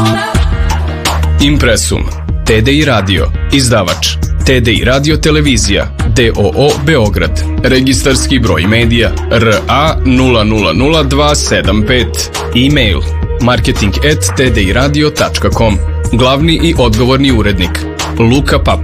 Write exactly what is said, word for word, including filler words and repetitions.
Impresum, T D I Radio, izdavač, T D I Radio Televizija, D O O Beograd, registarski broj medija R A nula nula nula dva sedam pet, e-mail marketing at t d i radio tačka com, glavni i odgovorni urednik Luka Pap.